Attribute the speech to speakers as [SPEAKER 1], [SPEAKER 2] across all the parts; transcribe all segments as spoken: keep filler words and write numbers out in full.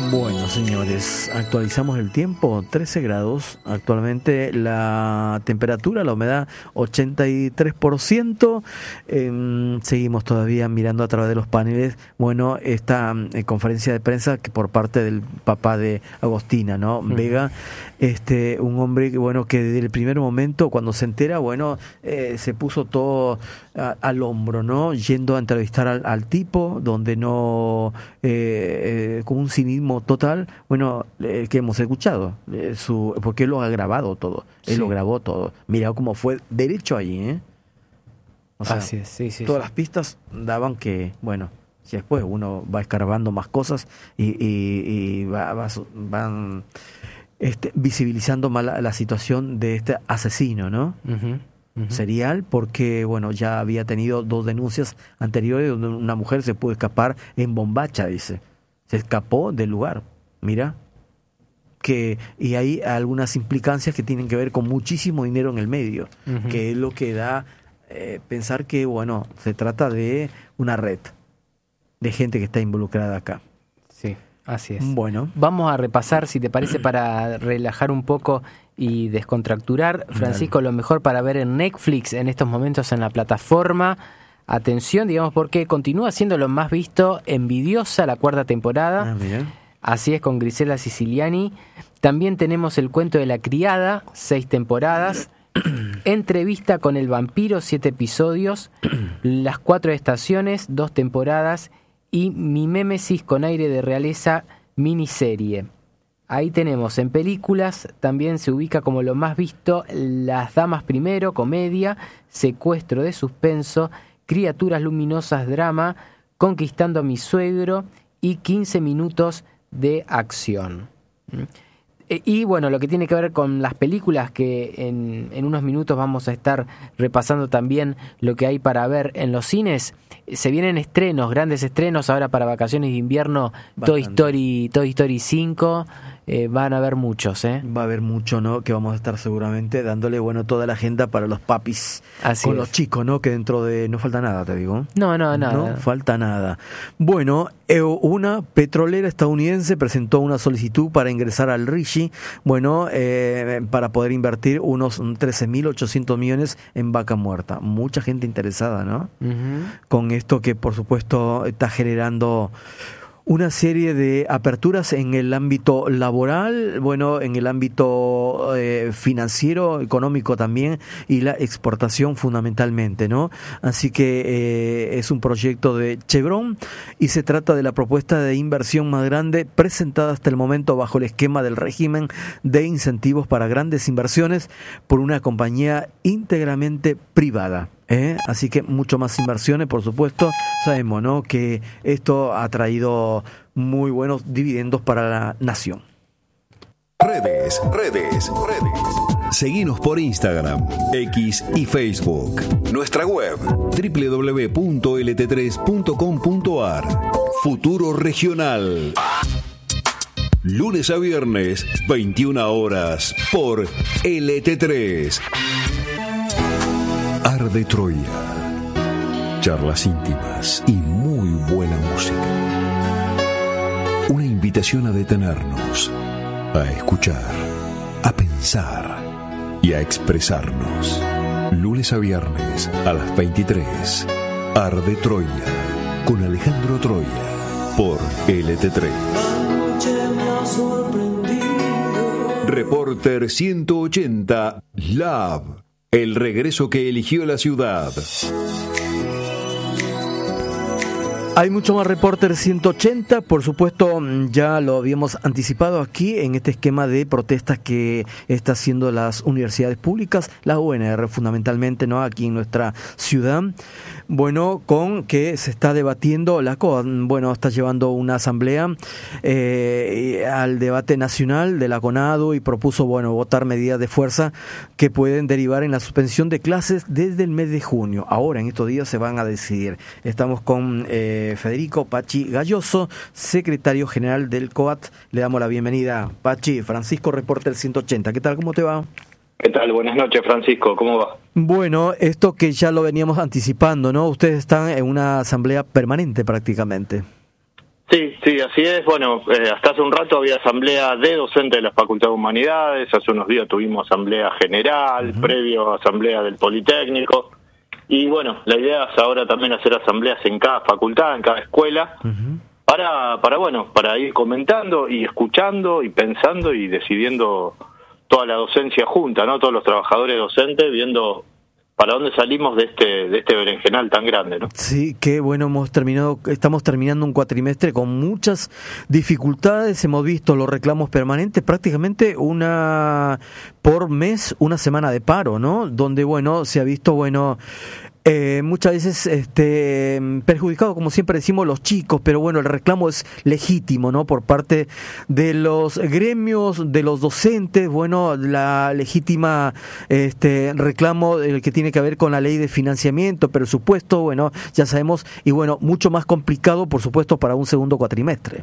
[SPEAKER 1] Bueno, señores, actualizamos el tiempo, trece grados, actualmente la temperatura, la humedad ochenta y tres por ciento, eh, seguimos todavía mirando a través de los paneles, bueno, esta eh, conferencia de prensa que por parte del papá de Agostina, ¿no? Mm. Vega, este, un hombre que, bueno, que desde el primer momento, cuando se entera, bueno, eh, se puso todo a, al hombro, ¿no? Yendo a entrevistar al, al tipo, donde no, eh, eh, con un cinismo total, bueno, eh, que hemos escuchado, eh, su, porque él lo ha grabado todo, él sí. lo grabó todo, mira cómo fue derecho allí, ¿eh? O sea,
[SPEAKER 2] así es, sí, sí,
[SPEAKER 1] todas
[SPEAKER 2] sí.
[SPEAKER 1] las pistas daban que, bueno, si después uno va escarbando más cosas y, y, y va, va, van este, visibilizando más la, la situación de este asesino, ¿no? Uh-huh. Uh-huh. Serial, porque bueno, ya había tenido dos denuncias anteriores donde una mujer se pudo escapar en Bombacha, dice. Se escapó del lugar, mira. Que, y hay algunas implicancias que tienen que ver con muchísimo dinero en el medio, uh-huh. que es lo que da eh, pensar que, bueno, se trata de una red de gente que está involucrada acá.
[SPEAKER 2] Sí, así es.
[SPEAKER 1] Bueno.
[SPEAKER 2] Vamos a repasar, si te parece, para relajar un poco y descontracturar. Francisco, Dale. Lo mejor para ver en Netflix en estos momentos en la plataforma. Atención, digamos, porque continúa siendo lo más visto, Envidiosa, la cuarta temporada.
[SPEAKER 1] Ah, mira.
[SPEAKER 2] Así es, con Grisela Siciliani. También tenemos El cuento de la criada, seis temporadas. Entrevista con el vampiro, siete episodios. Las cuatro estaciones, dos temporadas. Y Mi Mémesis con aire de realeza, miniserie. Ahí tenemos en películas, también se ubica como lo más visto Las damas primero, comedia, Secuestro de suspenso, Criaturas luminosas, drama, Conquistando a mi suegro y quince minutos de acción. Y bueno, lo que tiene que ver con las películas, que en, en unos minutos vamos a estar repasando también lo que hay para ver en los cines. Se vienen estrenos, grandes estrenos ahora para vacaciones de invierno. Bastante. Toy Story, Toy Story cinco, eh, van a haber muchos, ¿eh?
[SPEAKER 1] Va a haber mucho, ¿no? Que vamos a estar seguramente dándole, bueno, toda la agenda para los papis.
[SPEAKER 2] Así
[SPEAKER 1] con
[SPEAKER 2] es.
[SPEAKER 1] Los chicos, ¿no? Que dentro de... No falta nada, te digo.
[SPEAKER 2] No, no, nada.
[SPEAKER 1] No falta nada. Bueno, eh, una petrolera estadounidense presentó una solicitud para ingresar al R I G I, bueno, eh, para poder invertir unos trece mil ochocientos millones en Vaca Muerta. Mucha gente interesada, ¿no? Uh-huh. Con esto que, por supuesto, está generando una serie de aperturas en el ámbito laboral, bueno, en el ámbito eh, financiero, económico también, y la exportación fundamentalmente, ¿no? Así que eh, es un proyecto de Chevron y se trata de la propuesta de inversión más grande presentada hasta el momento bajo el esquema del régimen de incentivos para grandes inversiones por una compañía íntegramente privada. ¿Eh? Así que mucho más inversiones, por supuesto. Sabemos, ¿no?, que esto ha traído muy buenos dividendos para la nación.
[SPEAKER 3] Redes, redes, redes. Seguinos por Instagram, X y Facebook. Nuestra web doble u doble u doble u punto ele te tres punto com punto a r. Futuro Regional. Lunes a viernes, veintiuna horas, por L T tres. Arde Troya. Charlas íntimas y muy buena música. Una invitación a detenernos, a escuchar, a pensar y a expresarnos. Lunes a viernes a las veintitrés. Arde Troya con Alejandro Troya por L T tres. Reporter ciento ochenta Lab. El regreso que eligió la ciudad.
[SPEAKER 1] Hay mucho más Reporter ciento ochenta, por supuesto, ya lo habíamos anticipado aquí en este esquema de protestas que está haciendo las universidades públicas, la U N R fundamentalmente, ¿no?, aquí en nuestra ciudad. Bueno, con que se está debatiendo, la C O A, bueno, está llevando una asamblea eh, al debate nacional de la CONADU y propuso, bueno, votar medidas de fuerza que pueden derivar en la suspensión de clases desde el mes de junio. Ahora, en estos días se van a decidir. Estamos con eh, Federico Pachi Galloso, secretario general del C O A T. Le damos la bienvenida. Pachi, Francisco, Reporter ciento ochenta. ¿Qué tal? ¿Cómo te va?
[SPEAKER 4] ¿Qué tal? Buenas noches, Francisco. ¿Cómo va?
[SPEAKER 1] Bueno, esto que ya lo veníamos anticipando, ¿no? Ustedes están en una asamblea permanente prácticamente.
[SPEAKER 4] Sí, sí, así es. Bueno, eh, hasta hace un rato había asamblea de docentes de la Facultad de Humanidades, hace unos días tuvimos asamblea general, uh-huh. previo a asamblea del Politécnico, y bueno, la idea es ahora también hacer asambleas en cada facultad, en cada escuela, uh-huh. para, para bueno, para ir comentando y escuchando y pensando y decidiendo toda la docencia junta, ¿no? Todos los trabajadores docentes viendo para dónde salimos de este de este berenjenal tan grande, ¿no?
[SPEAKER 1] Sí, que bueno, hemos terminado, estamos terminando un cuatrimestre con muchas dificultades, hemos visto los reclamos permanentes, prácticamente una por mes, una semana de paro, ¿no? Donde, bueno, se ha visto, bueno, Eh, muchas veces este, perjudicado, como siempre decimos, los chicos, pero bueno, el reclamo es legítimo, ¿no? Por parte de los gremios, de los docentes, bueno, la legítima este, reclamo el que tiene que ver con la ley de financiamiento, presupuesto, bueno, ya sabemos, y bueno, mucho más complicado, por supuesto, para un segundo cuatrimestre.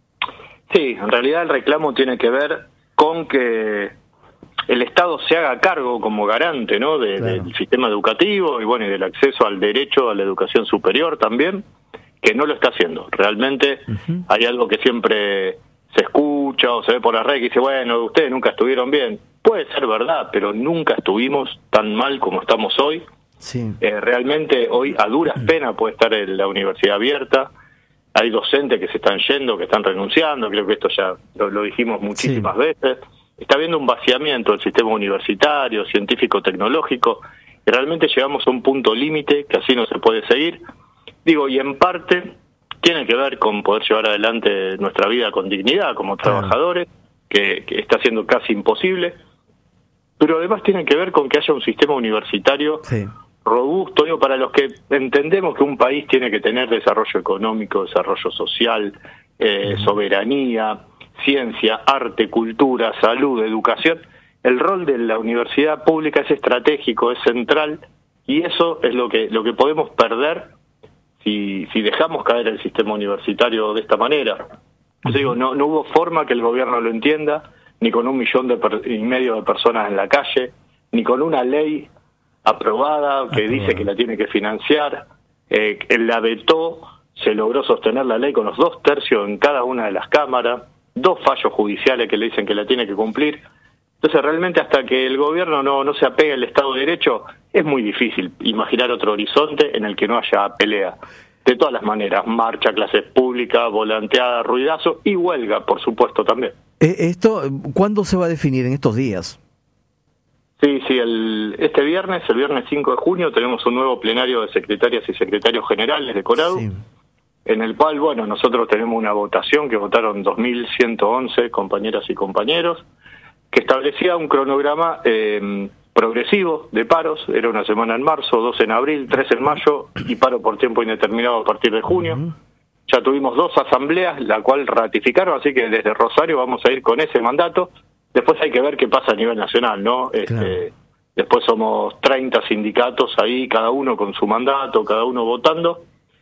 [SPEAKER 4] Sí, en realidad el reclamo tiene que ver con que el Estado se haga cargo como garante, ¿no? De, claro. del sistema educativo y bueno, y del acceso al derecho a la educación superior también, que no lo está haciendo. Realmente uh-huh. hay algo que siempre se escucha o se ve por la red que dice, bueno, ustedes nunca estuvieron bien. Puede ser verdad, pero nunca estuvimos tan mal como estamos hoy. Sí. Eh, realmente hoy a duras penas puede estar en la universidad abierta. Hay docentes que se están yendo, que están renunciando, creo que esto ya lo, lo dijimos muchísimas sí. veces. Está habiendo un vaciamiento del sistema universitario, científico-tecnológico, y realmente llegamos a un punto límite que así no se puede seguir. Digo, y en parte tiene que ver con poder llevar adelante nuestra vida con dignidad como trabajadores, que, que está siendo casi imposible, pero además tiene que ver con que haya un sistema universitario sí. robusto, digo, para los que entendemos que un país tiene que tener desarrollo económico, desarrollo social, eh, uh-huh. soberanía, ciencia, arte, cultura, salud, educación. El rol de la universidad pública es estratégico, es central, y eso es lo que lo que podemos perder si si dejamos caer el sistema universitario de esta manera. Yo digo, no no hubo forma que el gobierno lo entienda, ni con un millón de per, y medio de personas en la calle, ni con una ley aprobada que dice que la tiene que financiar. Eh, él la vetó, se logró sostener la ley con los dos tercios en cada una de las cámaras, dos fallos judiciales que le dicen que la tiene que cumplir. Entonces realmente hasta que el gobierno no, no se apegue al Estado de Derecho es muy difícil imaginar otro horizonte en el que no haya pelea. De todas las maneras, marcha, clases públicas, volanteada, ruidazo y huelga, por supuesto, también.
[SPEAKER 1] ¿Esto cuándo se va a definir? ¿En estos días?
[SPEAKER 4] Sí, sí, el, este viernes, el viernes cinco de junio, tenemos un nuevo plenario de secretarias y secretarios generales de Coradu. Sí. En el cual, bueno, nosotros tenemos una votación que votaron dos mil ciento once compañeras y compañeros, que establecía un cronograma eh, progresivo de paros. Era una semana en marzo, dos en abril, tres en mayo y paro por tiempo indeterminado a partir de junio. Uh-huh. Ya tuvimos dos asambleas, la cual ratificaron, así que desde Rosario vamos a ir con ese mandato. Después hay que ver qué pasa a nivel nacional, ¿no? Este, claro. Después somos treinta sindicatos ahí, cada uno con su mandato, cada uno votando.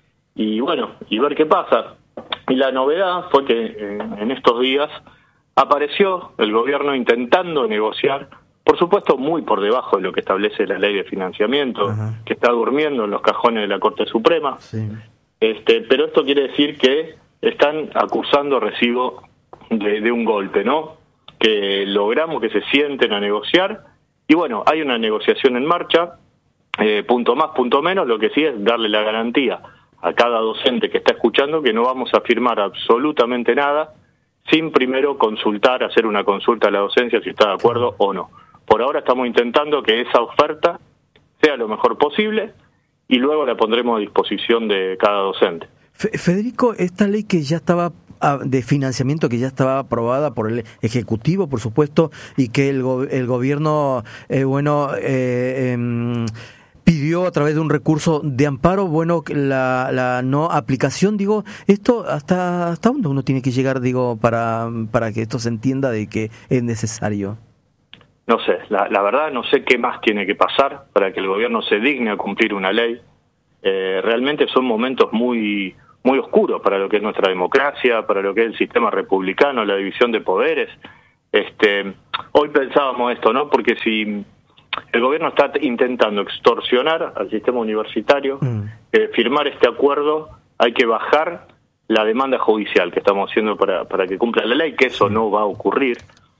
[SPEAKER 4] Y bueno, y ver qué pasa. Y la novedad fue que eh, en estos días apareció el gobierno intentando negociar, por supuesto muy por debajo de lo que establece la ley de financiamiento, Ajá. que está durmiendo en los cajones de la Corte Suprema. Sí. Este, pero esto quiere decir que están acusando recibo de, de un golpe, ¿no? Que logramos que se sienten a negociar. Y bueno, hay una negociación en marcha, eh, punto más, punto menos, lo que sí es darle la garantía a cada docente que está escuchando que no vamos a firmar absolutamente nada sin primero consultar, hacer una consulta a la docencia si está de acuerdo o no. Por ahora estamos intentando que esa oferta sea lo mejor posible y luego la pondremos a disposición de cada docente.
[SPEAKER 1] Federico, esta ley que ya estaba de financiamiento, que ya estaba aprobada por el Ejecutivo, por supuesto, y que el, go- el gobierno, eh, bueno, eh, eh, pidió a través de un recurso de amparo, bueno, la, la no aplicación, digo, esto hasta hasta dónde uno tiene que llegar, digo, para para que esto se entienda de que es necesario.
[SPEAKER 4] No sé, la, la verdad no sé qué más tiene que pasar para que el gobierno se digne a cumplir una ley. Eh, realmente son momentos muy muy oscuros para lo que es nuestra democracia, para lo que es el sistema republicano, la división de poderes. Este, hoy pensábamos esto, ¿no? Porque si el gobierno está intentando extorsionar al sistema universitario, mm. eh, firmar este acuerdo, hay que bajar la demanda judicial que estamos haciendo para, para que cumpla la ley, que eso no va a ocurrir.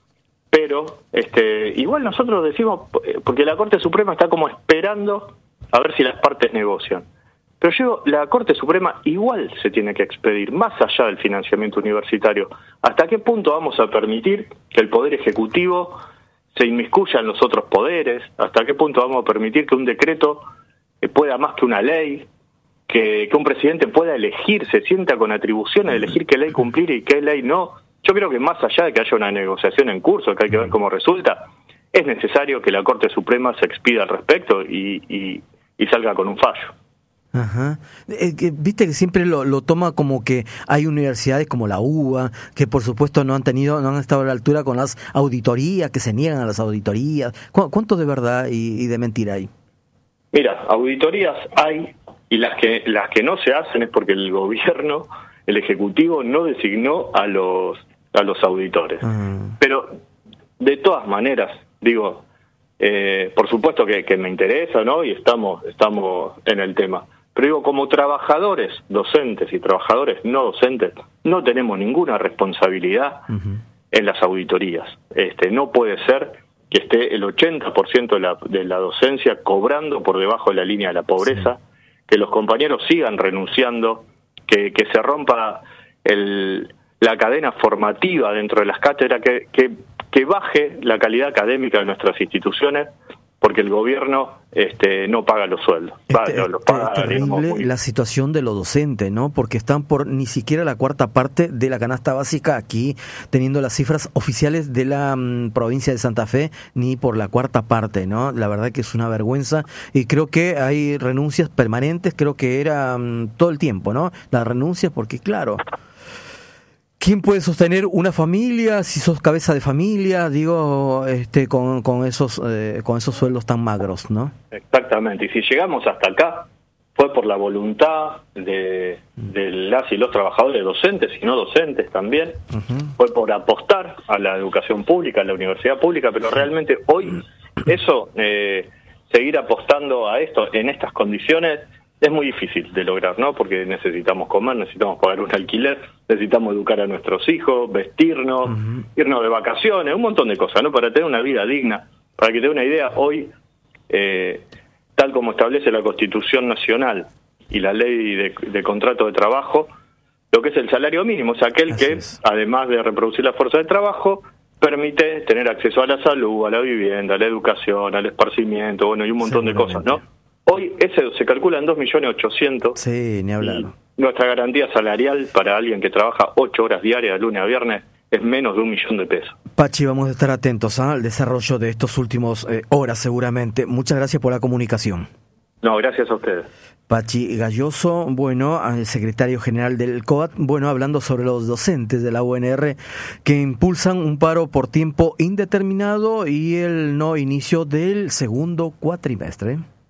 [SPEAKER 4] Pero este, igual nosotros decimos, porque la Corte Suprema está como esperando a ver si las partes negocian. Pero yo, la Corte Suprema igual se tiene que expedir, más allá del financiamiento universitario. ¿Hasta qué punto vamos a permitir que el Poder Ejecutivo se inmiscuya en los otros poderes? ¿Hasta qué punto vamos a permitir que un decreto pueda más que una ley? Que, que un presidente pueda elegir, se sienta con atribuciones de elegir qué ley cumplir y qué ley no. Yo creo que más allá de que haya una negociación en curso, que hay que ver cómo resulta, es necesario que la Corte Suprema se expida al respecto y, y, y salga con un fallo.
[SPEAKER 1] Ajá. Eh, que, viste que siempre lo, lo toma como que hay universidades como la U B A que por supuesto no han tenido, no han estado a la altura con las auditorías, que se niegan a las auditorías. ¿Cu- ¿Cuánto de verdad y, y de mentira hay?
[SPEAKER 4] Mira, auditorías hay, y las que las que no se hacen es porque el gobierno, el Ejecutivo no designó a los a los auditores. Uh-huh. Pero de todas maneras, digo, eh, por supuesto que, que me interesa, ¿no? Y estamos estamos en el tema. Pero digo, como trabajadores docentes y trabajadores no docentes, no tenemos ninguna responsabilidad uh-huh. en las auditorías. Este, no puede ser que esté el ochenta por ciento de la, de la docencia cobrando por debajo de la línea de la pobreza, sí. que los compañeros sigan renunciando, que, que se rompa el, la cadena formativa dentro de las cátedras, que, que, que baje la calidad académica de nuestras instituciones, porque el gobierno este, no paga los sueldos.
[SPEAKER 1] Este,
[SPEAKER 4] Va, los paga,
[SPEAKER 1] es terrible
[SPEAKER 4] digamos, muy...
[SPEAKER 1] la situación de los docentes, ¿no? Porque están por ni siquiera la cuarta parte de la canasta básica aquí, teniendo las cifras oficiales de la um, provincia de Santa Fe, ni por la cuarta parte, ¿no? La verdad que es una vergüenza y creo que hay renuncias permanentes, creo que era um, todo el tiempo, ¿no? Las renuncias, porque claro... ¿Quién puede sostener una familia si sos cabeza de familia, digo, este, con, con esos eh, con esos sueldos tan magros, ¿no?
[SPEAKER 4] Exactamente, y si llegamos hasta acá fue por la voluntad de, de las y los trabajadores docentes y no docentes también, uh-huh. fue por apostar a la educación pública, a la universidad pública, pero realmente hoy eso, eh, seguir apostando a esto en estas condiciones, es muy difícil de lograr, ¿no? Porque necesitamos comer, necesitamos pagar un alquiler, necesitamos educar a nuestros hijos, vestirnos, uh-huh. irnos de vacaciones, un montón de cosas, ¿no? Para tener una vida digna. Para que te dé una idea, hoy, eh, tal como establece la Constitución Nacional y la Ley de, de Contrato de Trabajo, lo que es el salario mínimo es aquel Así que, es. además de reproducir la fuerza de trabajo, permite tener acceso a la salud, a la vivienda, a la educación, al esparcimiento, bueno, y un montón de cosas, ¿no? Hoy ese se calcula en dos millones ochocientos.
[SPEAKER 1] Sí, ni hablar.
[SPEAKER 4] Nuestra garantía salarial para alguien que trabaja ocho horas diarias de lunes a viernes es menos de un millón de pesos.
[SPEAKER 1] Pachi, vamos a estar atentos ¿eh? al desarrollo de estos últimos eh, horas seguramente. Muchas gracias por la comunicación.
[SPEAKER 4] No, gracias a ustedes.
[SPEAKER 1] Pachi Galloso, bueno, secretario general del C O A T, bueno, hablando sobre los docentes de la U N R que impulsan un paro por tiempo indeterminado y el no inicio del segundo cuatrimestre.